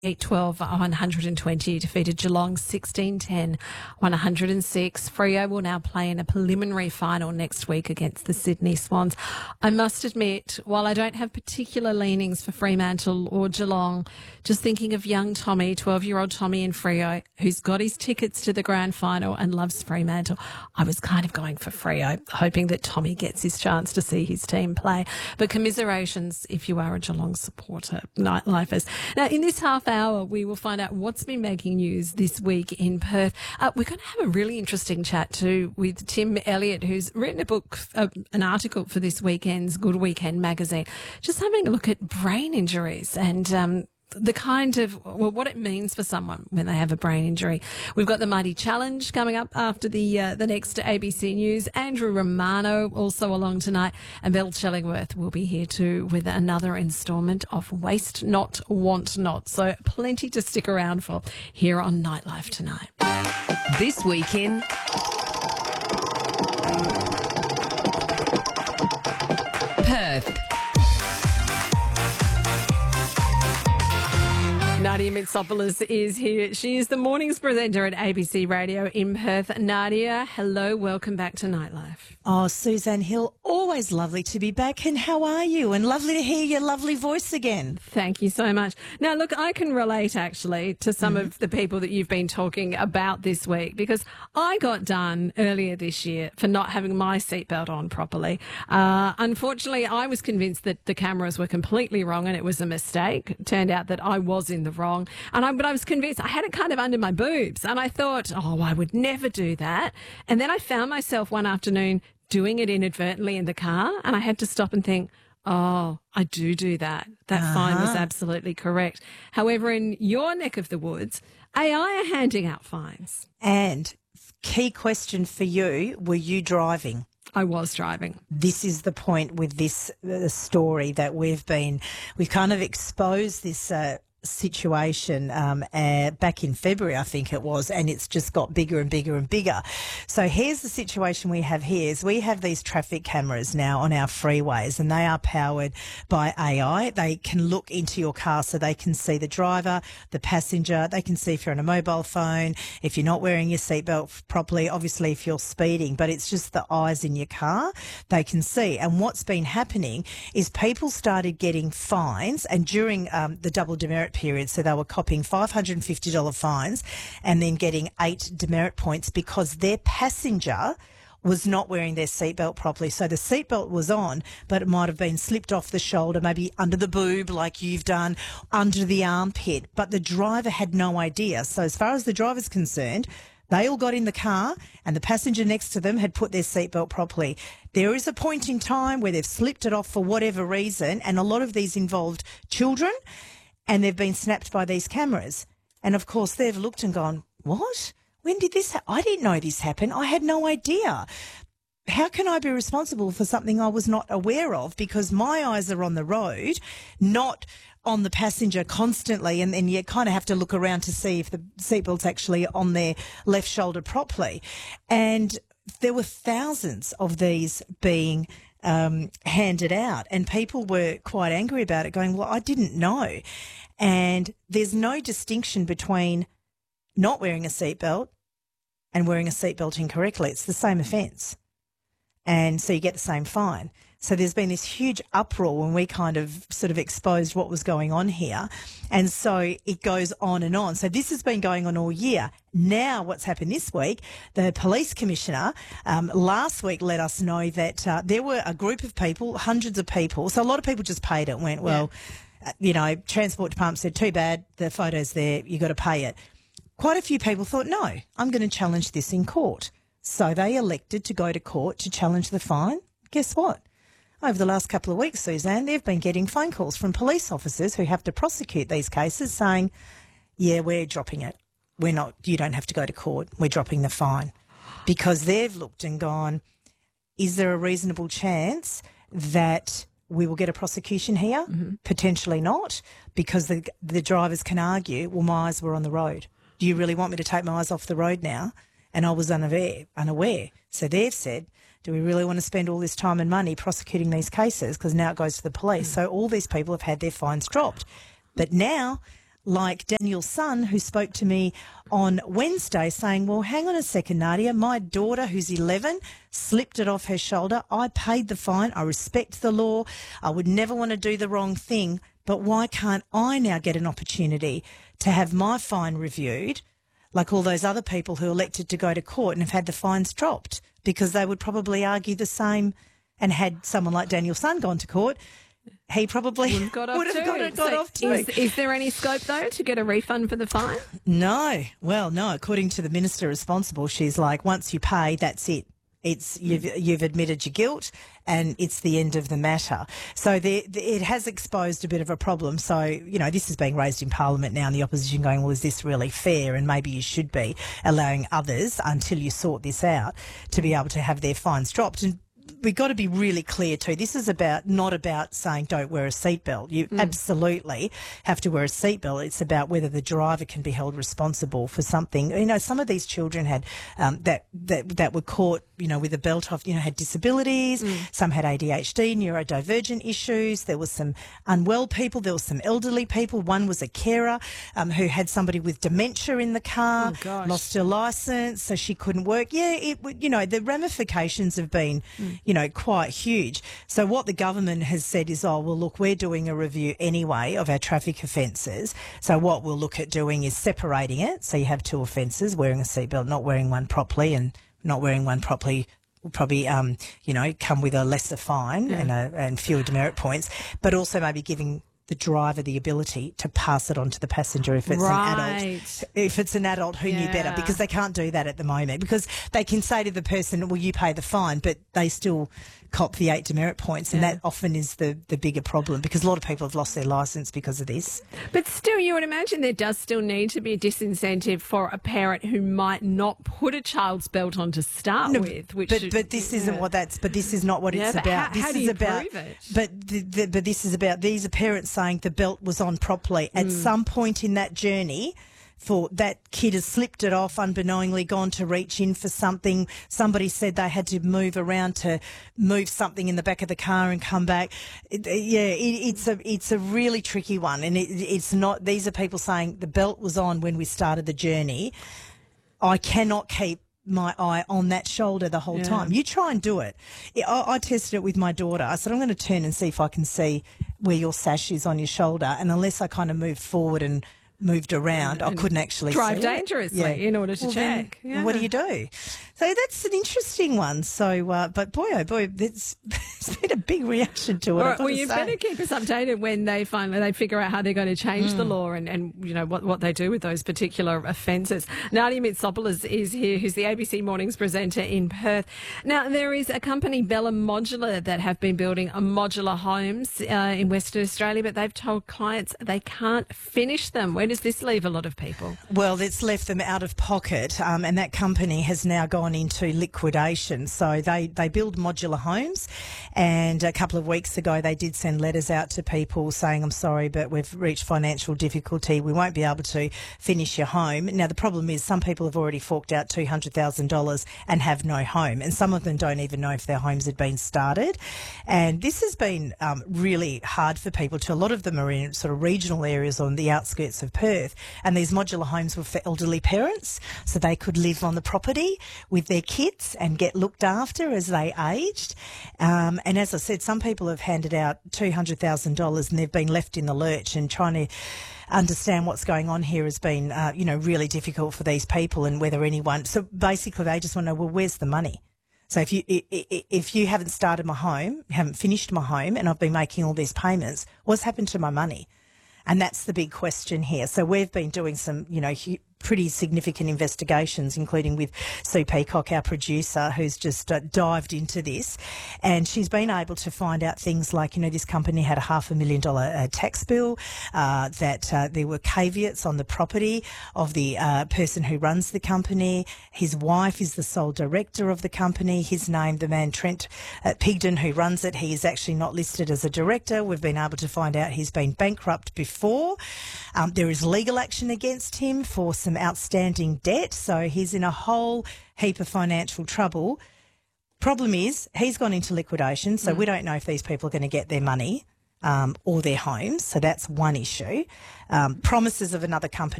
8-12, 120, defeated Geelong 16-10, 106. Freo will now play in a preliminary final next week against the Sydney Swans. I must admit, while I don't have particular leanings for Fremantle or Geelong, just thinking of young Tommy, 12-year-old Tommy in Freo, who's got his tickets to the grand final and loves Fremantle, I was kind of going for Freo, hoping that Tommy gets his chance to see his team play. But commiserations if you are a Geelong supporter, nightlifers. Now, in this half hour, we will find out what's been making news this week in Perth. We're going to have a really interesting chat too with Tim Elliott, who's written a book, an article for this weekend's Good Weekend magazine, just having a look at brain injuries and the kind of, well, what it means for someone when they have a brain injury. We've got the Mighty Challenge coming up after the next ABC News. Andrew Romano also along tonight, and Bill Chellingworth will be here too with another instalment of Waste Not, Want Not. So plenty to stick around for here on Nightlife tonight. This weekend. Perth. Nadia Mitsopoulos is here. She is the mornings presenter at ABC Radio in Perth. Nadia, hello, welcome back to Nightlife. Oh, Suzanne Hill, always lovely to be back. And how are you? And lovely to hear your lovely voice again. Thank you so much. Now, look, I can relate actually to some of the people that you've been talking about this week, because I got done earlier this year for not having my seatbelt on properly. Unfortunately, I was convinced that the cameras were completely wrong and it was a mistake. It turned out that I was in the wrong. But I was convinced I had it kind of under my boobs, and I thought, oh, I would never do that. And then I found myself one afternoon doing it inadvertently in the car, and I had to stop and think, oh, I do that. That fine was absolutely correct. However, in your neck of the woods, AI are handing out fines. And key question for you, were you driving? I was driving. This is the point with this story that we've kind of exposed this situation back in February, I think it was, and it's just got bigger and bigger and bigger. So here's the situation we have here is we have these traffic cameras now on our freeways, and they are powered by AI. They can look into your car so they can see the driver, the passenger. They can see if you're on a mobile phone, if you're not wearing your seatbelt properly, obviously if you're speeding, but it's just the eyes in your car they can see. And what's been happening is people started getting fines, and during the double demerit period, so they were copying $550 fines and then getting 8 demerit points because their passenger was not wearing their seatbelt properly. So the seatbelt was on, but it might have been slipped off the shoulder, maybe under the boob like you've done, under the armpit, but the driver had no idea. So as far as the driver's concerned, they all got in the car and the passenger next to them had put their seatbelt properly. There is a point in time where they've slipped it off for whatever reason, and a lot of these involved children, and they've been snapped by these cameras. And, of course, they've looked and gone, what? When did this happen? I didn't know this happened. I had no idea. How can I be responsible for something I was not aware of? Because my eyes are on the road, not on the passenger constantly, and then you kind of have to look around to see if the seatbelt's actually on their left shoulder properly. And there were thousands of these being handed out, and people were quite angry about it, going, well, I didn't know. And there's no distinction between not wearing a seatbelt and wearing a seatbelt incorrectly. It's the same offence. And so you get the same fine. So there's been this huge uproar when we kind of sort of exposed what was going on here. And so it goes on and on. So this has been going on all year. Now what's happened this week, the police commissioner last week let us know that there were a group of people, hundreds of people. So a lot of people just paid it and went, well, Transport Department said, too bad, the photo's there, you got to pay it. Quite a few people thought, no, I'm going to challenge this in court. So they elected to go to court to challenge the fine. Guess what? Over the last couple of weeks, Suzanne, they've been getting phone calls from police officers who have to prosecute these cases saying, yeah, we're dropping it. You don't have to go to court. We're dropping the fine. Because they've looked and gone, is there a reasonable chance that we will get a prosecution here? Mm-hmm. Potentially not, because the drivers can argue, well, my eyes were on the road. Do you really want me to take my eyes off the road now? And I was unaware. So they've said, do we really want to spend all this time and money prosecuting these cases? Because now it goes to the police. So all these people have had their fines dropped. But now like Daniel's son, who spoke to me on Wednesday saying, well, hang on a second, Nadia, my daughter, who's 11, slipped it off her shoulder. I paid the fine. I respect the law. I would never want to do the wrong thing. But why can't I now get an opportunity to have my fine reviewed, like all those other people who elected to go to court and have had the fines dropped? Because they would probably argue the same, and had someone like Daniel's son gone to court, he probably would have got off too. Is there any scope, though, to get a refund for the fine? No. Well, no. According to the minister responsible, she's like, once you pay, that's it. You've admitted your guilt, and it's the end of the matter. So it has exposed a bit of a problem. So, you know, this is being raised in Parliament now, and the opposition going, well, is this really fair? And maybe you should be allowing others, until you sort this out, to be able to have their fines dropped. And we've got to be really clear too. This is not about saying don't wear a seatbelt. You absolutely have to wear a seatbelt. It's about whether the driver can be held responsible for something. You know, some of these children had that were caught, you know, with a belt off, you know, had disabilities. Some had ADHD, neurodivergent issues. There was some unwell people. There was some elderly people. One was a carer who had somebody with dementia in the car, lost her licence, so she couldn't work. Yeah, you know, the ramifications have been, you know, quite huge. So what the government has said is, oh, well, look, we're doing a review anyway of our traffic offences. So what we'll look at doing is separating it. So you have two offences, wearing a seatbelt, not wearing one properly, and not wearing one properly will probably, you know, come with a lesser fine and fewer demerit points, but also maybe giving the driver the ability to pass it on to the passenger if it's an adult. If it's an adult who knew better, because they can't do that at the moment, because they can say to the person, well, you pay the fine, but they still cop the 8 demerit points, and that often is the bigger problem, because a lot of people have lost their licence because of this. But still, you would imagine there does still need to be a disincentive for a parent who might not put a child's belt on to start with. Which but this isn't what that's. But this is not what it's about. How do you prove it? But this is about, these are parents saying the belt was on properly at some point in that journey. For that kid has slipped it off, unbeknowingly gone to reach in for something. Somebody said they had to move around to move something in the back of the car and come back. It's a really tricky one, and it's not. These are people saying the belt was on when we started the journey. I cannot keep my eye on that shoulder the whole time. You try and do it. I tested it with my daughter. I said, I'm going to turn and see if I can see where your sash is on your shoulder, and unless I kind of moved forward and moved around, I couldn't actually drive see dangerously in order to check. What do you do? So that's an interesting one. So, but boy, oh boy, it's been a big reaction to it. Well, you better keep us updated when they figure out how they're going to change the law and you know what they do with those particular offences. Nadia Mitsopoulos is here, who's the ABC Mornings presenter in Perth. Now, there is a company, Bella Modular, that have been building modular homes in Western Australia, but they've told clients they can't finish them. Where does this leave a lot of people? Well, it's left them out of pocket, and that company has now gone into liquidation. So they build modular homes, and a couple of weeks ago they did send letters out to people saying, I'm sorry, but we've reached financial difficulty. We won't be able to finish your home. Now, the problem is some people have already forked out $200,000 and have no home, and some of them don't even know if their homes had been started. And this has been really hard for people too. A lot of them are in sort of regional areas on the outskirts of Perth, and these modular homes were for elderly parents, so they could live on the property with their kids and get looked after as they aged. And as I said, some people have handed out $200,000 and they've been left in the lurch, and trying to understand what's going on here has been, really difficult for these people, and whether anyone. So basically, they just want to know, well, where's the money? So if you haven't started my home, haven't finished my home, and I've been making all these payments, what's happened to my money? And that's the big question here. So we've been doing some, pretty significant investigations, including with Sue Peacock, our producer, who's just dived into this. And she's been able to find out things like, this company had a $500,000 tax bill, that there were caveats on the property of the person who runs the company. His wife is the sole director of the company. His name, the man Trent Pigden, who runs it, he is actually not listed as a director. We've been able to find out he's been bankrupt before. There is legal action against him for some outstanding debt, so he's in a whole heap of financial trouble. Problem is, he's gone into liquidation, so we don't know if these people are going to get their money. or their homes. So that's one issue. Promises of another company